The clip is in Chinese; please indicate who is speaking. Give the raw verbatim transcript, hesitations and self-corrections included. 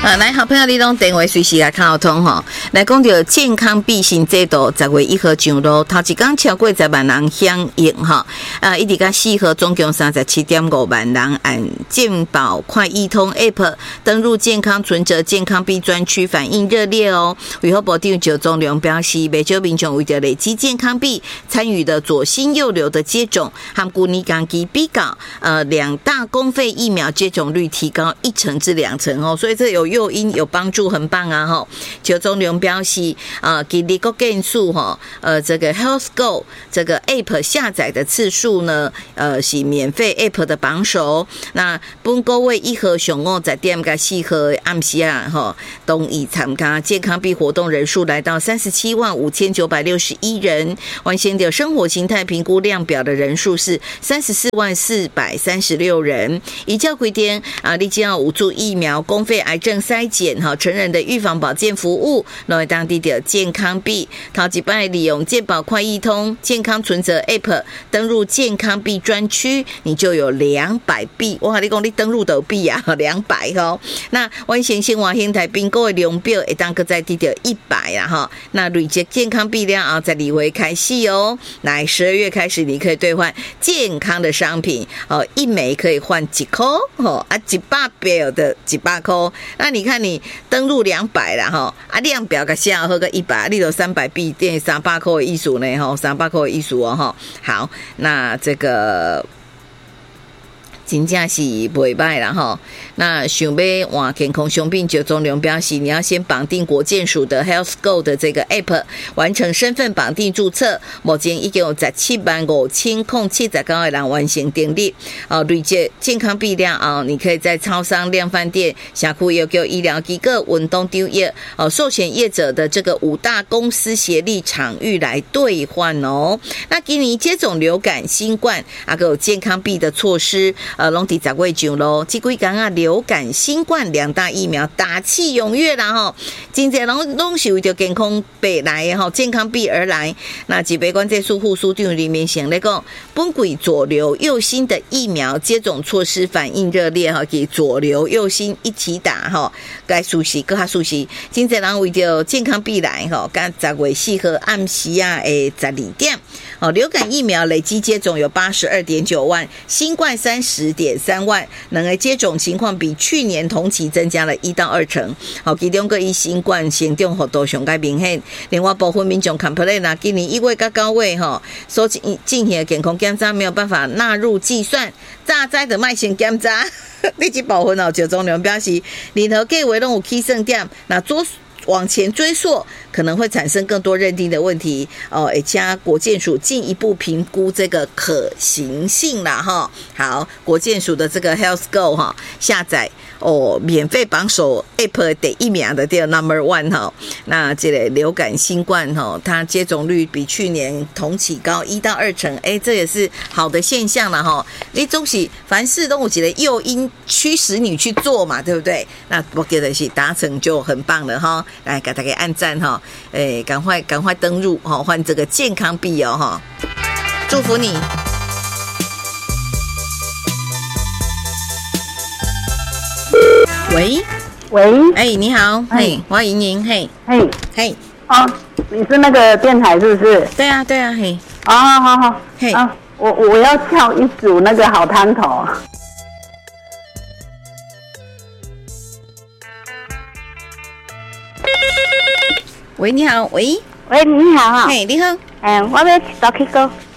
Speaker 1: 啊，来，好朋友，你拢电话随时来看好通吼。来讲到健康必行制度，十月一号上路，头一天超过十万人响应哈。啊，一直到四号，总共三十七点五万人按健保快易通 App 登入健康存折健康币专区，反应热烈哦。卫福部长周宗良表示，不少民众为了累积健康币，参与的左心右流的接种，和去年同期比较，呃，两大公费疫苗接种率提高一成至两成哦，所以这有诱因有帮助，很棒啊！哈，邱宗良表示，啊，给立国件数哈，呃，这个 Health Go 这个 App 下载的次数呢，呃，是免费 App 的榜首。那本个月一号上午在点个四号暗时啊，哈，东以参加健康币活动人数来到三十七万五千九百六十一人，完成的生活形态评估量表的人数是三十四万四百三十六人。依照规定啊，你只要有注疫苗、公费癌症筛检、哈成人的预防保健服务，然后当地的健康币，头一摆利用健保快易通健康存折 App 登入健康币专区，你就有两百币。哇，你讲你登入的币啊，两百哦。那完成生活形态评估的量表，会当个在地的一百啊哈。那累积健康币量啊，在二月开始哦。来十二月开始，你可以兑换健康的商品哦，一枚可以换一块哦，啊，一百倍的一百块。那你看你登录两百啦哈，啊量表个下喝个一百，你有三百币变三百块的意思呢哈，三百块的意思哦哈。好，那这个。真正是袂歹啦吼。那想要换健康商品，就中良表示，你要先绑定国健署的 Health Go 的这个 App， 完成身份绑定注册。目前已经有十七万五千零七十九个人完成订立。哦，累积健康币量啊，你可以在超商、量贩店、社区药局、医疗机构、运动场业哦，寿险业者的这个五大公司协力场域来兑换哦。那今年接种流感、新冠啊，还有健康币的措施。呃，拢伫十月上咯，这几天啊，流感、新冠两大疫苗打气踊跃啦吼，真侪拢拢是为着健康币来的吼，健康币而来。那疾病管制署副署长李明贤咧讲，本季左流右心的疫苗接种措施反应热烈哈，给左流右心一起打哈，该熟悉各下熟悉，真侪人为着健康币来吼，甲十月四号暗时啊诶十二点，哦，流感疫苗累计接种有八十二点九万，新冠三十点三万，两个接种情况比去年同期增加了一到二成。好，其中个以新冠行动幅度上较明显。另外，部分民众 complain 啦，今年一月到九月吼，所进进行的健康检查没有办法纳入计算，早知的卖先检查。你这部分哦，就中良表示，任何计划拢有起算点，那做。往前追溯可能会产生更多认定的问题哦，而且国健署进一步评估这个可行性啦哈。好，国健署的这个 Health Go 哈下载哦，免费榜首 App 第一名的第二 Number One 哈。那这个流感新冠哈，它接种率比去年同期高一到二成，哎，这也是好的现象了哈。你总是凡事都有一个诱因驱使你去做嘛，对不对？那我觉得是达成就很棒了哈。来给大家按赞哈，诶，赶快赶快登入哈，换这个健康币哦哈，祝福你。喂
Speaker 2: 喂，
Speaker 1: 哎、欸，你好，嘿，欢迎您，嘿，
Speaker 2: 嘿，
Speaker 1: 嘿，
Speaker 2: 哦，你是那个电台是不是？
Speaker 1: 对啊，对啊，嘿，
Speaker 2: 哦，好好，
Speaker 1: 嘿，
Speaker 2: 啊，我我要叫一组那个好汤头。
Speaker 1: 喂，你好，喂，
Speaker 2: 喂，你好，
Speaker 1: 嘿，你好，
Speaker 2: 嗯，我要找去个